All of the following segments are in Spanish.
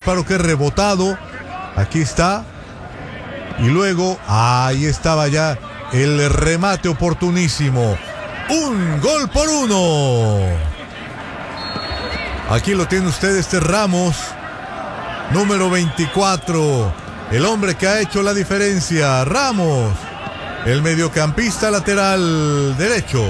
disparo que es rebotado. Aquí está. Y luego, ahí estaba ya el remate oportunísimo. 1-1. Aquí lo tiene usted, Ramos, número 24. El hombre que ha hecho la diferencia. Ramos, el mediocampista lateral derecho.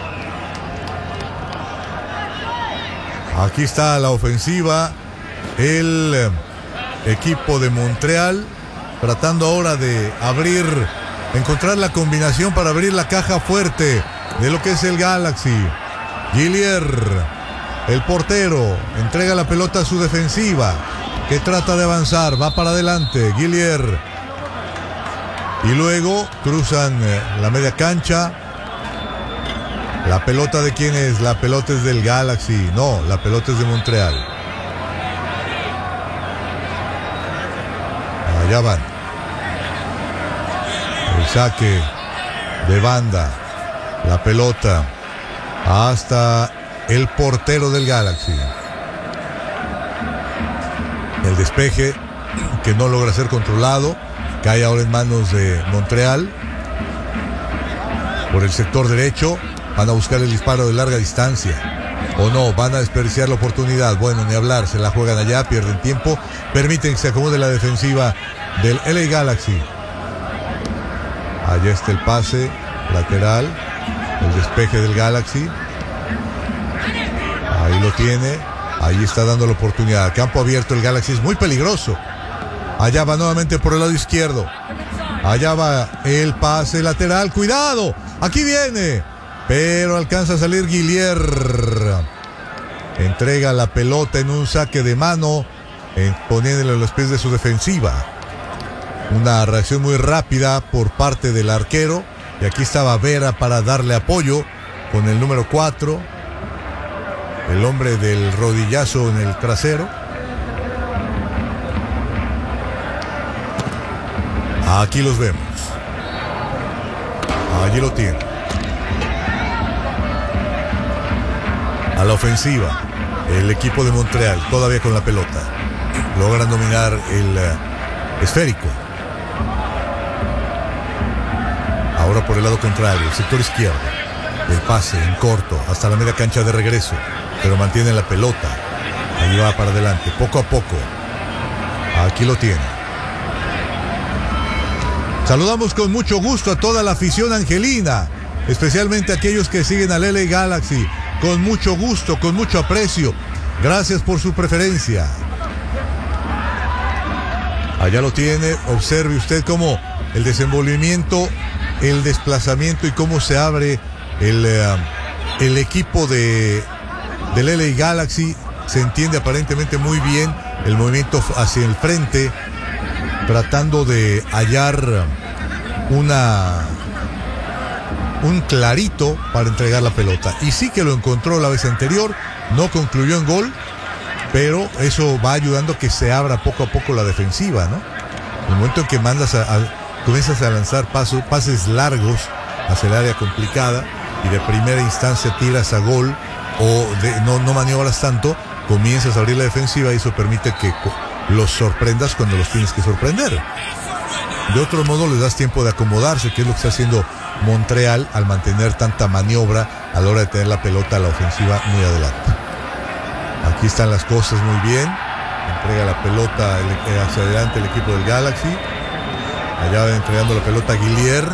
Aquí está la ofensiva. El equipo de Montreal tratando ahora de encontrar la combinación para abrir la caja fuerte de lo que es el Galaxy. Gillier, el portero, entrega la pelota a su defensiva, que trata de avanzar, va para adelante. Gillier. Y luego cruzan la media cancha. ¿La pelota de quién es? La pelota es del Galaxy. No, la pelota es de Montreal. Allá van. El saque de banda. La pelota hasta el portero del Galaxy. El despeje que no logra ser controlado. Cae ahora en manos de Montreal. Por el sector derecho. Van a buscar el disparo de larga distancia. O no, van a desperdiciar la oportunidad. Bueno, ni hablar, se la juegan allá, pierden tiempo. Permiten que se acomode la defensiva del LA Galaxy. Allá está el pase lateral. El despeje del Galaxy. Ahí lo tiene. Ahí está dando la oportunidad. Campo abierto, el Galaxy es muy peligroso. Allá va nuevamente por el lado izquierdo. Allá va el pase lateral. ¡Cuidado! Aquí viene. Pero alcanza a salir Gillier. Entrega la pelota en un saque de mano, poniéndole a los pies de su defensiva. Una reacción muy rápida por parte del arquero. Y aquí estaba Vera para darle apoyo con el número 4. El hombre del rodillazo en el trasero. Aquí los vemos. Allí lo tiene. A la ofensiva, el equipo de Montreal todavía con la pelota. Logran dominar el esférico. Ahora por el lado contrario, el sector izquierdo. El pase en corto hasta la media cancha de regreso. Pero mantiene la pelota. Ahí va para adelante, poco a poco. Aquí lo tiene. Saludamos con mucho gusto a toda la afición angelina, especialmente a aquellos que siguen al LA Galaxy. Con mucho gusto, con mucho aprecio. Gracias por su preferencia. Allá lo tiene. Observe usted cómo el desenvolvimiento, el desplazamiento y cómo se abre el equipo del LA Galaxy. Se entiende aparentemente muy bien el movimiento hacia el frente, tratando de hallar un clarito para entregar la pelota. Y sí que lo encontró la vez anterior. No concluyó en gol, pero eso va ayudando a que se abra poco a poco la defensiva, ¿no? En el momento en que comienzas a lanzar pases largos hacia el área complicada y de primera instancia tiras a gol o no maniobras tanto, comienzas a abrir la defensiva y eso permite que los sorprendas cuando los tienes que sorprender. De otro modo les das tiempo de acomodarse, que es lo que está haciendo Montreal al mantener tanta maniobra a la hora de tener la pelota a la ofensiva muy adelante. Aquí están las cosas muy bien. Entrega la pelota hacia adelante el equipo del Galaxy. Allá va entregando la pelota a Gillier.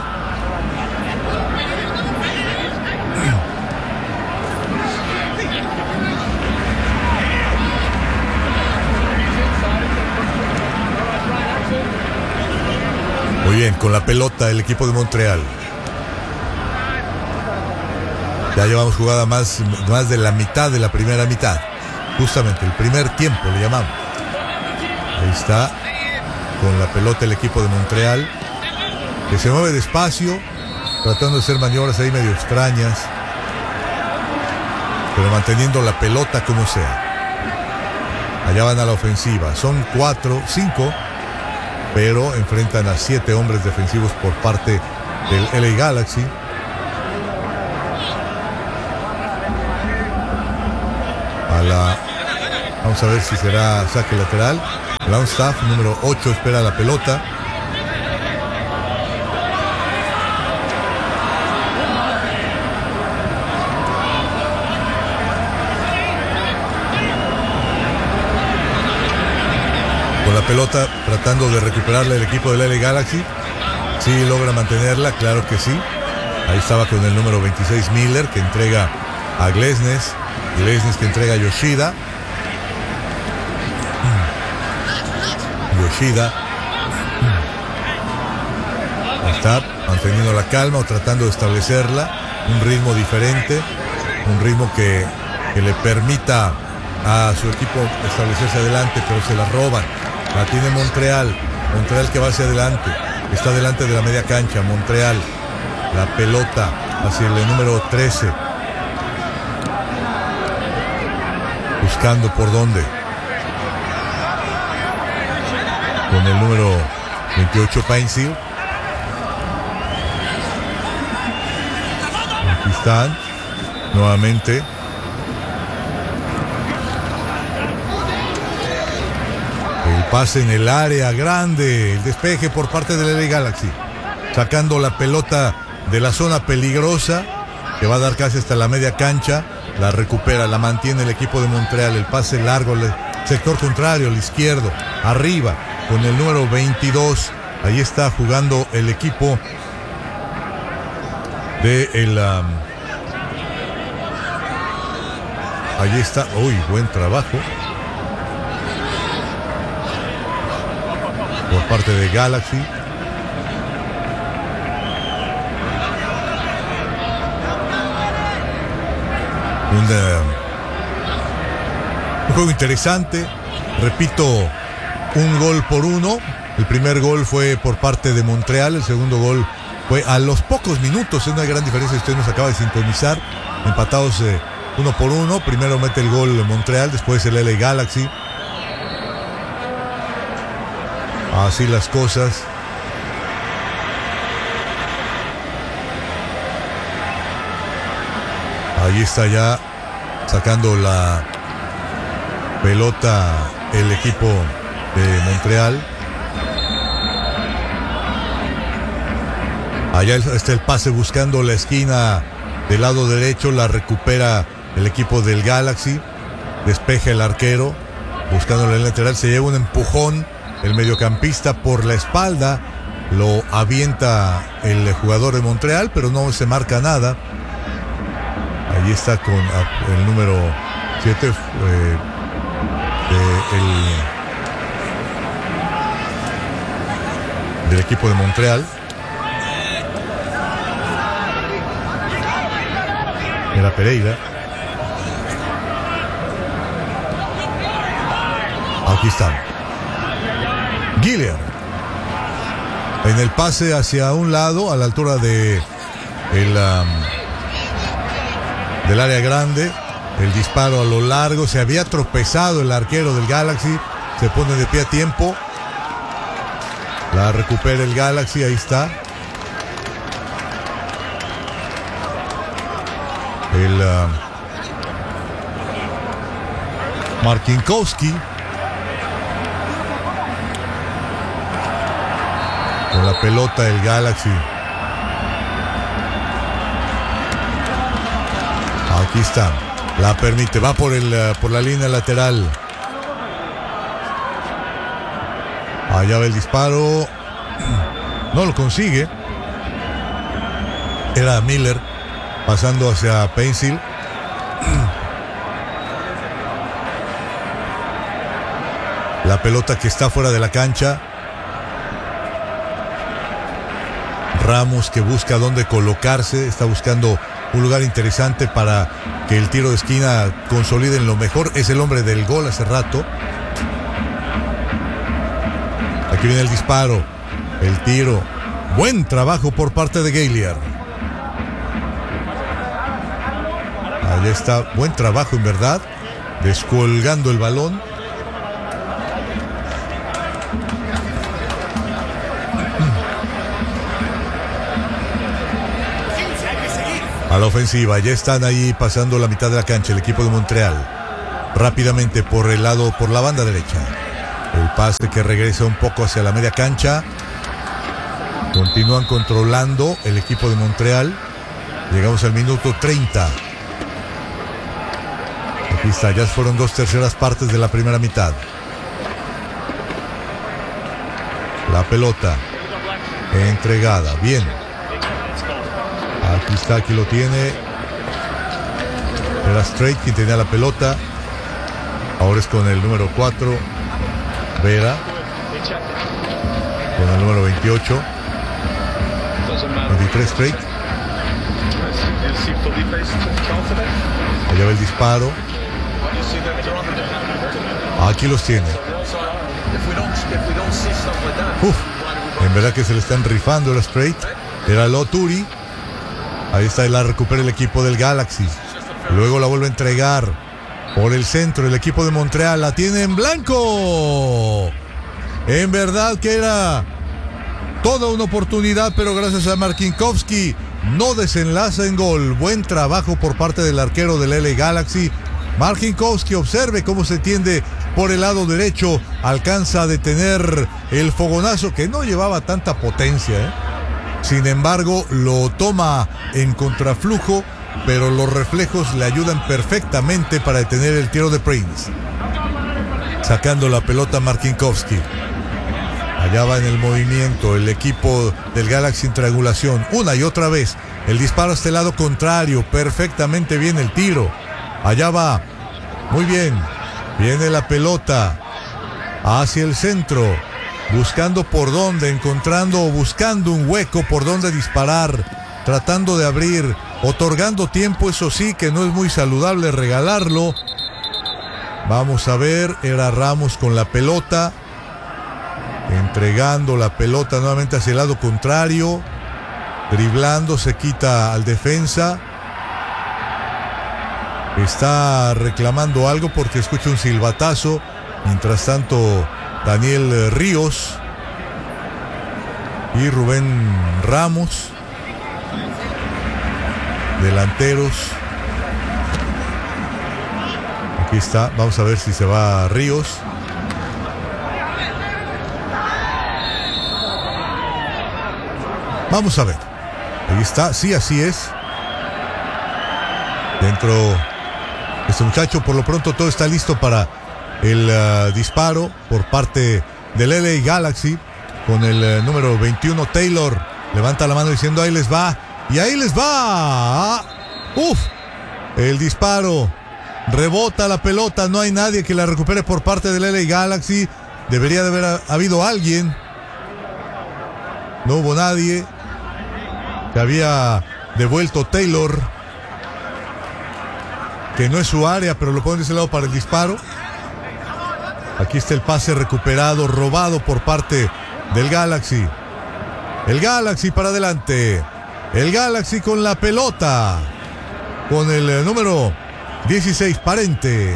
Muy bien, con la pelota el equipo de Montreal. Ya llevamos jugada más de la mitad de la primera mitad. Justamente el primer tiempo le llamamos. Ahí está. Con la pelota el equipo de Montreal. Que se mueve despacio. Tratando de hacer maniobras ahí medio extrañas. Pero manteniendo la pelota como sea. Allá van a la ofensiva. Son 5. Pero enfrentan a 7 hombres defensivos por parte del LA Galaxy. Vamos a ver si será saque lateral. Longstaff, número 8, espera la pelota. Con la pelota tratando de recuperarla el equipo del LA Galaxy. Sí logra mantenerla, claro que sí. Ahí estaba con el número 26 Miller, que entrega a Glesnes. Glesnes que entrega a Yoshida. Yoshida está manteniendo la calma o tratando de establecerla. Un ritmo diferente. Un ritmo que le permita a su equipo establecerse adelante, pero se la roban. La tiene Montreal. Montreal que va hacia adelante. Está delante de la media cancha. Montreal. La pelota hacia el número 13. Buscando por dónde. Con el número 28 Painsil. Aquí están. Nuevamente. El pase en el área grande. El despeje por parte del LA Galaxy. Sacando la pelota de la zona peligrosa. Que va a dar casi hasta la media cancha. La recupera, la mantiene el equipo de Montreal. El pase largo, el sector contrario, el izquierdo. Arriba, con el número 22. Ahí está jugando el equipo de el... Allí está. Uy, buen trabajo por parte de Galaxy. Un juego interesante. Repito, 1-1. El primer gol fue por parte de Montreal. El segundo gol fue a los pocos minutos. Es una gran diferencia. Usted nos acaba de sintonizar. Empatados 1-1. Primero mete el gol Montreal, después el LA Galaxy. Así las cosas. Ahí está ya sacando la pelota el equipo de Montreal. Allá está el pase buscando la esquina del lado derecho. La recupera el equipo del Galaxy. Despeja el arquero buscando el lateral. Se lleva un empujón el mediocampista por la espalda. Lo avienta el jugador de Montreal, pero no se marca nada. Ahí está con el número 7 del equipo de Montreal. Era Pereira. Aquí está Gillian en el pase hacia un lado a la altura de del área grande. El disparo a lo largo. Se había tropezado el arquero del Galaxy. Se pone de pie a tiempo. La recupera el Galaxy. Ahí está el Markinkowski con la pelota del Galaxy. Aquí está. La permite. Va por la línea lateral. Allá va el disparo. No lo consigue. Era Miller pasando hacia Painsil. La pelota que está fuera de la cancha. Ramos que busca dónde colocarse. Está buscando un lugar interesante para que el tiro de esquina consolide en lo mejor. Es el hombre del gol hace rato. Aquí viene el disparo. El tiro. Buen trabajo por parte de Gaillard. Allá está. Buen trabajo en verdad. Descolgando el balón. A la ofensiva, ya están ahí pasando la mitad de la cancha el equipo de Montreal. Rápidamente por la banda derecha. El pase que regresa un poco hacia la media cancha. Continúan controlando el equipo de Montreal. Llegamos al minuto 30. Aquí está, ya fueron 2/3 partes de la primera mitad. La pelota entregada, bien. Aquí está, aquí lo tiene. Era Strait quien tenía la pelota. Ahora es con el número 4, Vera. Con el número 28. 23 Strait. Allá va el disparo. Aquí los tiene. En verdad que se le están rifando el Strait. Era Loturi. Ahí está, y la recupera el equipo del Galaxy. Luego la vuelve a entregar por el centro. El equipo de Montreal la tiene en blanco. En verdad que era toda una oportunidad, pero gracias a Markienkowski no desenlaza en gol. Buen trabajo por parte del arquero del LA Galaxy. Markienkowski, observe cómo se tiende por el lado derecho. Alcanza a detener el fogonazo que no llevaba tanta potencia, Sin embargo, lo toma en contraflujo, pero los reflejos le ayudan perfectamente para detener el tiro de Prince. Sacando la pelota Markienkowski. Allá va en el movimiento el equipo del Galaxy en triangulación. Una y otra vez. El disparo hasta el lado contrario. Perfectamente bien el tiro. Allá va. Muy bien. Viene la pelota hacia el centro. Buscando por dónde, encontrando o buscando un hueco por donde disparar. Tratando de abrir, otorgando tiempo, eso sí, que no es muy saludable regalarlo. Vamos a ver, era Ramos con la pelota. Entregando la pelota nuevamente hacia el lado contrario. Driblando, se quita al defensa. Está reclamando algo porque escucha un silbatazo. Mientras tanto, Daniel Ríos y Rubén Ramos, delanteros. Aquí está, vamos a ver si se va Ríos. Vamos a ver. Ahí está, sí, así es. Dentro, este muchacho, por lo pronto todo está listo para el disparo por parte del LA Galaxy. Con el número 21, Taylor levanta la mano diciendo ahí les va. Y ahí les va. Uf, el disparo. Rebota la pelota, no hay nadie que la recupere por parte del LA Galaxy. Debería de haber habido alguien. No hubo nadie. Que había devuelto Taylor, que no es su área, pero lo ponen de ese lado para el disparo. Aquí está el pase recuperado, robado por parte del Galaxy. El Galaxy para adelante. El Galaxy con la pelota. Con el número 16, Parente.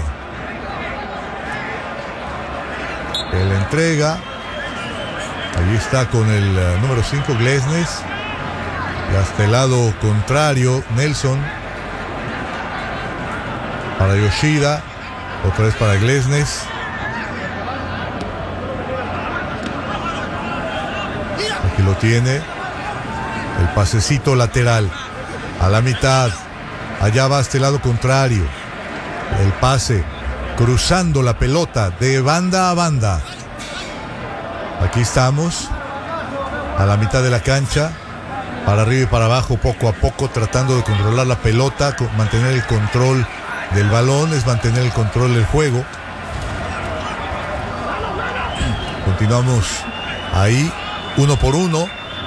El entrega. Ahí está con el número 5, Glesnes. Y hasta el lado contrario, Nelson. Para Yoshida. Otra vez para Glesnes. Aquí lo tiene. El pasecito lateral. A la mitad. Allá va hasta el lado contrario. El pase. Cruzando la pelota de banda a banda. Aquí estamos. A la mitad de la cancha. Para arriba y para abajo, poco a poco, tratando de controlar la pelota, mantener el control del balón, es mantener el control del juego. Continuamos ahí, uno por uno.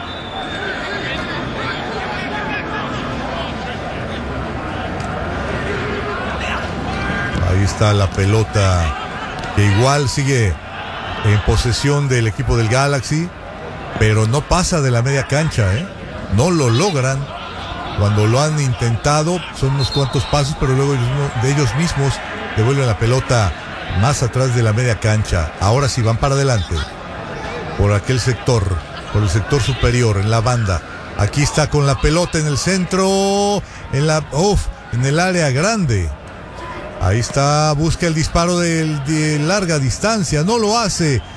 Ahí está la pelota, que igual sigue en posesión del equipo del Galaxy, pero no pasa de la media cancha, No lo logran. Cuando lo han intentado, son unos cuantos pasos, pero luego ellos mismos devuelven la pelota más atrás de la media cancha. Ahora sí van para adelante. Por aquel sector, por el sector superior, en la banda. Aquí está con la pelota en el centro, en el área grande. Ahí está, busca el disparo de larga distancia, no lo hace.